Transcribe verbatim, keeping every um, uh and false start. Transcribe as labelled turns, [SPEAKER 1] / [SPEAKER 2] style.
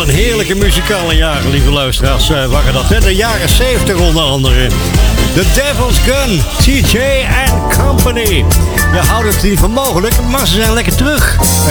[SPEAKER 1] een heerlijke muzikale jaren, lieve luisteraars. Uh, waren dat, hè? De jaren zeventig onder andere. The Devil's Gun, T J and Company. Je houdt het niet voor mogelijk, maar ze zijn lekker terug.